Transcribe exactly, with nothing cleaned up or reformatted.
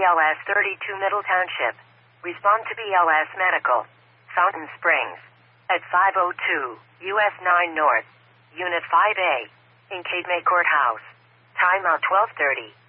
L S thirty-two Middle Township. Respond to B L S Medical. Fountain Springs. At five oh two U S nine North. Unit five A. In Cape May Courthouse. Timeout twelve thirty.